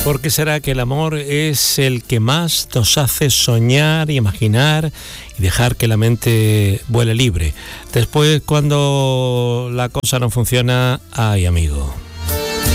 ¿Por qué será que el amor es el que más nos hace soñar, imaginar y dejar que la mente vuele libre? Después, cuando la cosa no funciona, ay, amigo.